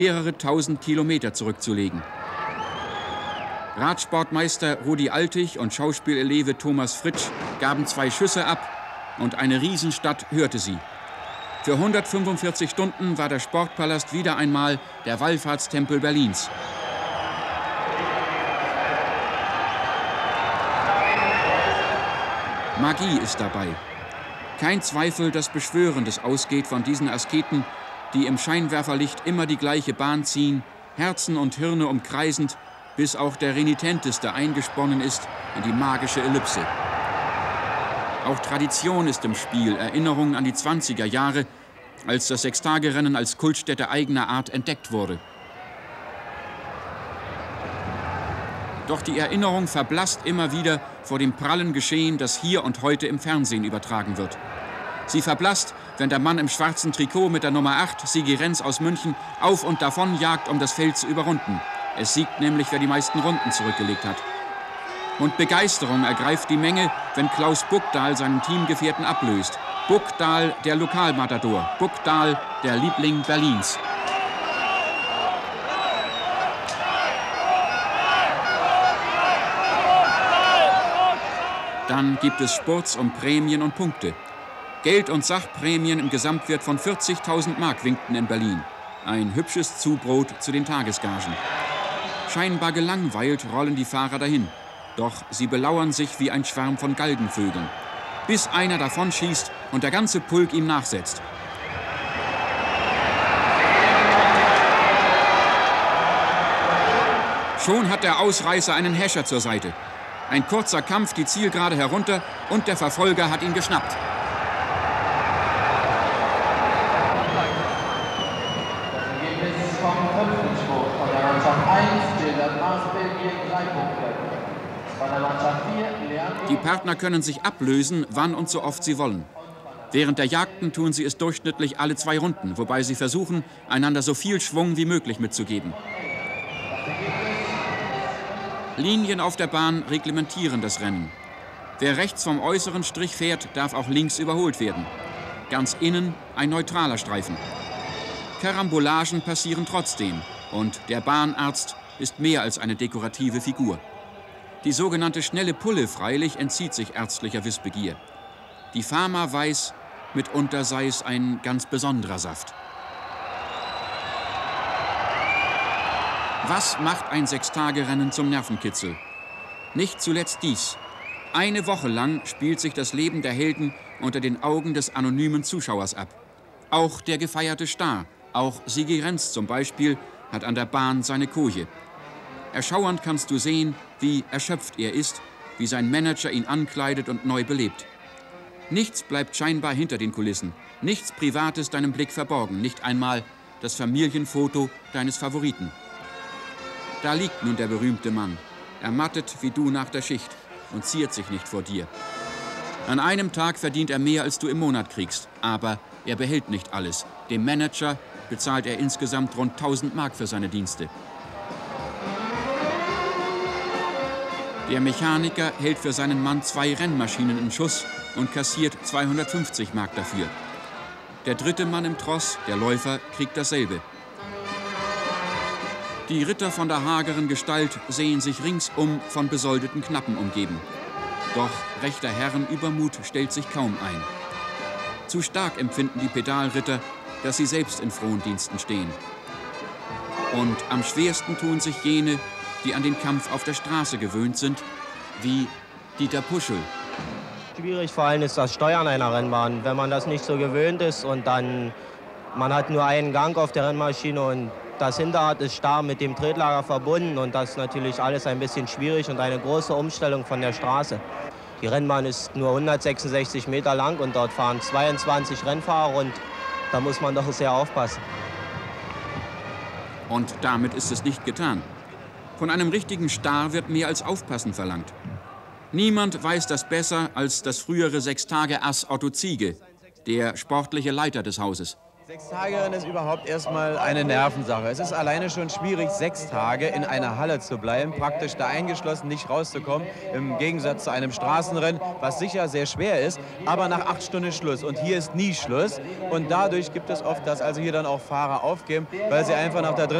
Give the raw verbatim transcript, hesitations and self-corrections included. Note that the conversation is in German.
mehrere tausend Kilometer zurückzulegen. Radsportmeister Rudi Altig und Schauspielelewe Thomas Fritsch gaben zwei Schüsse ab und eine Riesenstadt hörte sie. Für hundertfünfundvierzig Stunden war der Sportpalast wieder einmal der Wallfahrtstempel Berlins. Magie ist dabei. Kein Zweifel, dass Beschwörendes ausgeht von diesen Asketen, die im Scheinwerferlicht immer die gleiche Bahn ziehen, Herzen und Hirne umkreisend, bis auch der Renitenteste eingesponnen ist in die magische Ellipse. Auch Tradition ist im Spiel, Erinnerung an die zwanziger Jahre, als das Sechstagerennen als Kultstätte eigener Art entdeckt wurde. Doch die Erinnerung verblasst immer wieder vor dem prallen Geschehen, das hier und heute im Fernsehen übertragen wird. Sie verblasst, wenn der Mann im schwarzen Trikot mit der Nummer acht, Sigi Renz aus München, auf und davon jagt, um das Feld zu überrunden. Es siegt nämlich, wer die meisten Runden zurückgelegt hat. Und Begeisterung ergreift die Menge, wenn Klaus Bukdahl seinen Teamgefährten ablöst. Bukdahl, der Lokalmatador. Bukdahl, der Liebling Berlins. Dann gibt es Spurts um Prämien und Punkte. Geld- und Sachprämien im Gesamtwert von vierzigtausend Mark winkten in Berlin. Ein hübsches Zubrot zu den Tagesgagen. Scheinbar gelangweilt rollen die Fahrer dahin. Doch sie belauern sich wie ein Schwarm von Galgenvögeln. Bis einer davonschießt und der ganze Pulk ihm nachsetzt. Schon hat der Ausreißer einen Häscher zur Seite. Ein kurzer Kampf die Zielgerade herunter und der Verfolger hat ihn geschnappt. Die Partner können sich ablösen, wann und so oft sie wollen. Während der Jagden tun sie es durchschnittlich alle zwei Runden, wobei sie versuchen, einander so viel Schwung wie möglich mitzugeben. Linien auf der Bahn reglementieren das Rennen. Wer rechts vom äußeren Strich fährt, darf auch links überholt werden. Ganz innen ein neutraler Streifen. Karambolagen passieren trotzdem und der Bahnarzt ist mehr als eine dekorative Figur. Die sogenannte schnelle Pulle freilich entzieht sich ärztlicher Wissbegier. Die Pharma weiß, mitunter sei es ein ganz besonderer Saft. Was macht ein Sechstagerennen zum Nervenkitzel? Nicht zuletzt dies. Eine Woche lang spielt sich das Leben der Helden unter den Augen des anonymen Zuschauers ab. Auch der gefeierte Star, auch Sigi Renz zum Beispiel, hat an der Bahn seine Koje. Erschauernd kannst du sehen, wie erschöpft er ist, wie sein Manager ihn ankleidet und neu belebt. Nichts bleibt scheinbar hinter den Kulissen, nichts Privates deinem Blick verborgen, nicht einmal das Familienfoto deines Favoriten. Da liegt nun der berühmte Mann, ermattet wie du nach der Schicht und ziert sich nicht vor dir. An einem Tag verdient er mehr, als du im Monat kriegst, aber er behält nicht alles. Dem Manager bezahlt er insgesamt rund tausend Mark für seine Dienste. Der Mechaniker hält für seinen Mann zwei Rennmaschinen in Schuss und kassiert zweihundertfünfzig Mark dafür. Der dritte Mann im Tross, der Läufer, kriegt dasselbe. Die Ritter von der hageren Gestalt sehen sich ringsum von besoldeten Knappen umgeben. Doch rechter Herrenübermut stellt sich kaum ein. Zu stark empfinden die Pedalritter, dass sie selbst in Frondiensten stehen. Und am schwersten tun sich jene, die an den Kampf auf der Straße gewöhnt sind, wie Dieter Puschel. Schwierig vor allem ist das Steuern einer Rennbahn, wenn man das nicht so gewöhnt ist und dann, man hat nur einen Gang auf der Rennmaschine und das Hinterrad ist starr mit dem Tretlager verbunden und das ist natürlich alles ein bisschen schwierig und eine große Umstellung von der Straße. Die Rennbahn ist nur hundertsechsundsechzig Meter lang und dort fahren zweiundzwanzig Rennfahrer und da muss man doch sehr aufpassen. Und damit ist es nicht getan. Von einem richtigen Star wird mehr als Aufpassen verlangt. Niemand weiß das besser als das frühere Sechstage-Ass Otto Ziege, der sportliche Leiter des Hauses. Sechstagerennen ist überhaupt erstmal eine Nervensache. Es ist alleine schon schwierig, sechs Tage in einer Halle zu bleiben, praktisch da eingeschlossen, nicht rauszukommen, im Gegensatz zu einem Straßenrennen, was sicher sehr schwer ist, aber nach acht Stunden Schluss. Und hier ist nie Schluss. Und dadurch gibt es oft, dass also hier dann auch Fahrer aufgeben, weil sie einfach nach der dritten